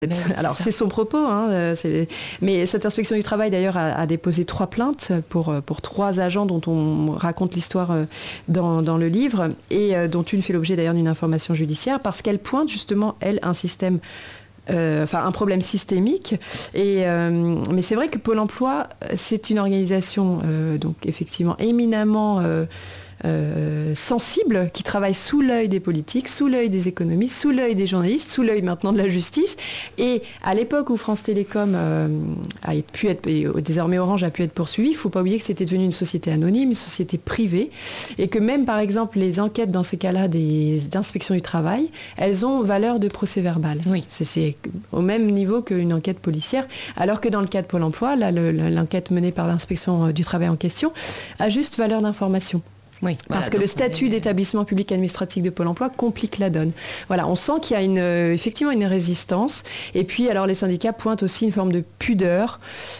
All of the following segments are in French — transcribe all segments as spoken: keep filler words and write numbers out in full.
Mais oui, Alors c'est, c'est son propos, hein, c'est... mais cette inspection du travail d'ailleurs a, a déposé trois plaintes pour, pour trois agents dont on raconte l'histoire dans, dans le livre et dont une fait l'objet d'ailleurs d'une information judiciaire parce qu'elle pointe justement, elle, un système, euh, enfin un problème systémique. Et, euh, mais c'est vrai que Pôle emploi, c'est une organisation euh, donc effectivement éminemment... Euh, Euh, sensible, qui travaille sous l'œil des politiques, sous l'œil des économistes, sous l'œil des journalistes, sous l'œil maintenant de la justice. Et à l'époque où France Télécom euh, a pu être, et désormais Orange a pu être poursuivi, il ne faut pas oublier que c'était devenu une société anonyme, une société privée, et que même par exemple les enquêtes dans ces cas-là des inspections du travail, elles ont valeur de procès-verbal. Oui. C'est, c'est au même niveau qu'une enquête policière, alors que dans le cas de Pôle emploi, là, le, l'enquête menée par l'inspection du travail en question a juste valeur d'information. Oui, Parce voilà, que le donc, statut est... d'établissement public administratif de Pôle emploi complique la donne. Voilà, on sent qu'il y a une, euh, effectivement une résistance. Et puis, alors, les syndicats pointent aussi une forme de pudeur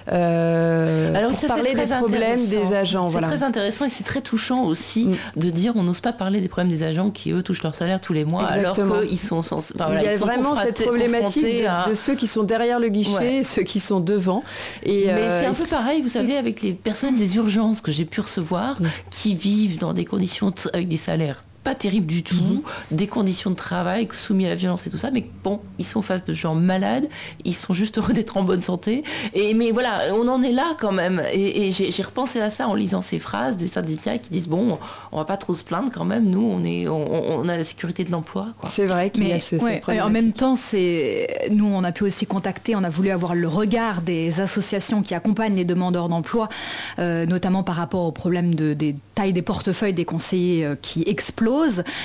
euh, alors, pour ça, parler des problèmes des agents. C'est voilà. très intéressant et c'est très touchant aussi mm. de dire on n'ose pas parler des problèmes des agents qui, eux, touchent leur salaire tous les mois. Exactement. Alors qu'ils sont... Sens... Enfin, voilà, il y a ils sont vraiment cette problématique de, à... de ceux qui sont derrière le guichet, ouais. ceux qui sont devant. Et, Mais euh, c'est un peu pareil, vous savez, avec les personnes des urgences que j'ai pu recevoir, mm. qui vivent dans des conditions... T- avec des salaires pas terribles du tout, mmh. des conditions de travail soumis à la violence et tout ça, mais bon, ils sont face de gens malades, ils sont juste heureux d'être en bonne santé, et, mais voilà, on en est là quand même, et, et j'ai, j'ai repensé à ça en lisant ces phrases des syndicats qui disent, bon, on va pas trop se plaindre quand même, nous, on, est, on, on a la sécurité de l'emploi, quoi. C'est vrai qu'il mais, y a ce, ouais, cette problématique. En même temps, c'est, nous, on a pu aussi contacter, on a voulu avoir le regard des associations qui accompagnent les demandeurs d'emploi, euh, notamment par rapport au problème de, des tailles des portefeuilles des conseillers euh, qui explosent.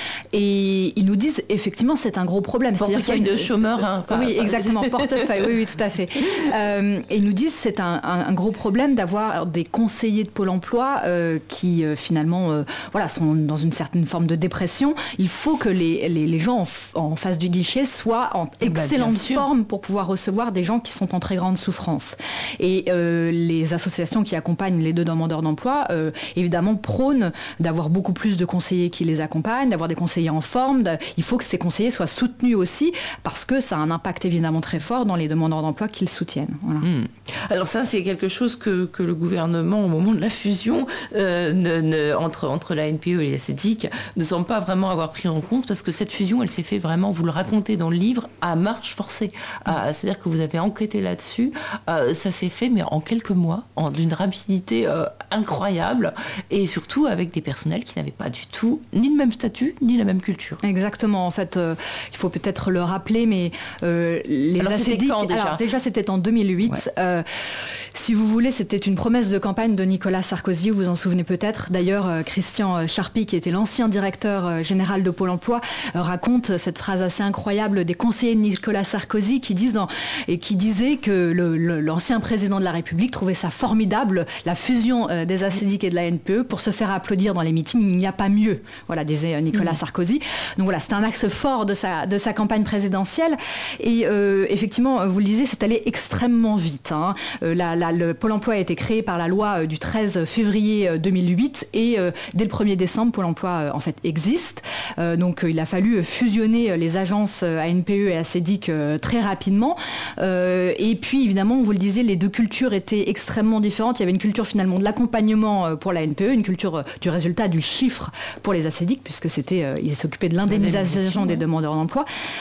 Et ils nous disent effectivement c'est un gros problème. Portefeuille une... de chômeurs. Hein, pas, oui, pas exactement, portefeuille, oui, oui, tout à fait. Euh, et ils nous disent c'est un, un, un gros problème d'avoir des conseillers de Pôle emploi euh, qui euh, finalement euh, voilà, sont dans une certaine forme de dépression. Il faut que les, les, les gens en, en face du guichet soient en excellente bah, forme pour pouvoir recevoir des gens qui sont en très grande souffrance. Et euh, les associations qui accompagnent les deux demandeurs d'emploi, euh, évidemment, prônent d'avoir beaucoup plus de conseillers qui les accompagnent, d'avoir des conseillers en forme. De... Il faut que ces conseillers soient soutenus aussi parce que ça a un impact évidemment très fort dans les demandeurs d'emploi qu'ils soutiennent. Voilà. Mmh. Alors ça, c'est quelque chose que, que le gouvernement, au moment de la fusion euh, ne, ne, entre, entre la N P E et la CEDIC, ne semble pas vraiment avoir pris en compte parce que cette fusion, elle s'est fait vraiment, vous le racontez dans le livre, à marche forcée. Mmh. Euh, c'est-à-dire que vous avez enquêté là-dessus. Euh, ça s'est fait, mais en quelques mois, en, d'une rapidité euh, incroyable et surtout avec des personnels qui n'avaient pas du tout ni le même statut, ni la même culture. Exactement, en fait, euh, il faut peut-être le rappeler, mais euh, les alors, ACEDIC... C'était quand, déjà alors déjà, c'était en deux mille huit. Ouais. Euh, si vous voulez, c'était une promesse de campagne de Nicolas Sarkozy, vous vous en souvenez peut-être. D'ailleurs, euh, Christian Charpy, qui était l'ancien directeur euh, général de Pôle emploi, euh, raconte cette phrase assez incroyable des conseillers de Nicolas Sarkozy qui, disent dans, et qui disaient que le, le, l'ancien président de la République trouvait ça formidable, la fusion euh, des ACEDIC et de la N P E, pour se faire applaudir dans les meetings, il n'y a pas mieux. Voilà, disait Nicolas mmh. Sarkozy. Donc voilà, c'était un axe fort de sa, de sa campagne présidentielle. Et euh, effectivement, vous le disiez, c'est allé extrêmement vite. Hein. Euh, la, la, le Pôle emploi a été créé par la loi du treize février deux mille huit et euh, dès le premier décembre, Pôle emploi euh, en fait existe. Euh, donc euh, il a fallu fusionner les agences A N P E et ACEDIC euh, très rapidement. Euh, et puis évidemment, vous le disiez, les deux cultures étaient extrêmement différentes. Il y avait une culture finalement de l'accompagnement pour la N P E, une culture du résultat, du chiffre pour les ACEDIC, puisque c'était, euh, ils s'occupaient de l'indemnisation des demandeurs d'emploi.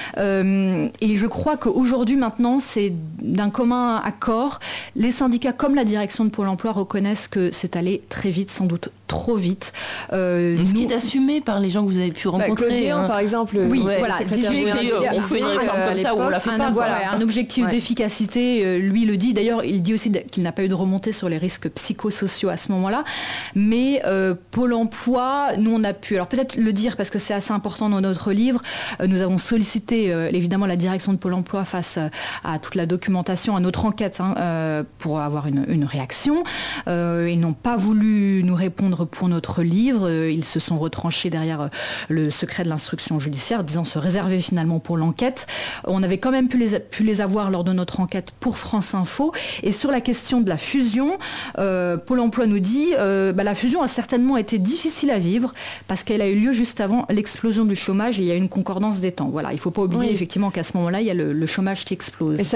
Euh, et je crois qu'aujourd'hui, maintenant, c'est d'un commun accord. Les syndicats, comme la direction de Pôle emploi, reconnaissent que c'est allé très vite, sans doute trop vite. Euh, Ce nous... qui est assumé par les gens que vous avez pu rencontrer. Bah, Claude hein. par exemple. Oui, ouais, voilà. Disiez, on fait une réforme comme ça ou on la fait un, pas. Voilà, un objectif ouais. d'efficacité, euh, lui le dit. D'ailleurs, il dit aussi qu'il n'a pas eu de remontée sur les risques psychosociaux à ce moment-là. Mais euh, Pôle emploi, nous on a pu, alors peut-être le dire parce que c'est assez important dans notre livre, euh, nous avons sollicité euh, évidemment la direction de Pôle emploi face euh, à toute la documentation, à notre enquête, hein, euh, pour avoir une, une réaction. Euh, ils n'ont pas voulu nous répondre pour notre livre. Ils se sont retranchés derrière le secret de l'instruction judiciaire, disant se réserver finalement pour l'enquête. On avait quand même pu les, pu les avoir lors de notre enquête pour France Info. Et sur la question de la fusion, euh, Pôle emploi nous dit euh, bah, la fusion a certainement été difficile à vivre parce qu'elle a eu lieu juste avant l'explosion du chômage et il y a une concordance des temps. Voilà, il ne faut pas oublier oui. effectivement qu'à ce moment-là, il y a le, le chômage qui explose.